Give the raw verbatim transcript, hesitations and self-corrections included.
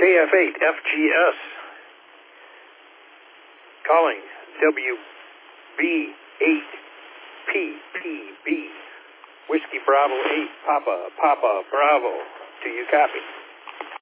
K F eight F G S. Calling W B eight P P B. Whiskey Bravo eight Papa Papa Bravo. Do you copy?